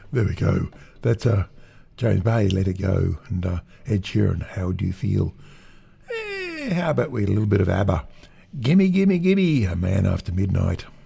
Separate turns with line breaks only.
There we go. That's James Bay, Let It Go, and Ed Sheeran, How Do You Feel? How about we a little bit of ABBA? Gimme, gimme, gimme, A Man After Midnight.